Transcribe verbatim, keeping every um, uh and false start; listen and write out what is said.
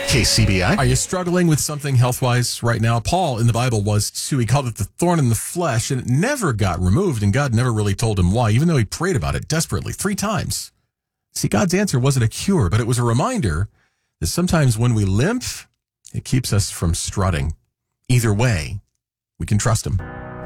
K C B I. Are you struggling with something health-wise right now? Paul in the Bible was too. He called it the thorn in the flesh, and it never got removed, and God never really told him why, even though he prayed about it desperately three times. See, God's answer wasn't a cure, but it was a reminder that sometimes when we limp, it keeps us from strutting. Either way, we can trust him.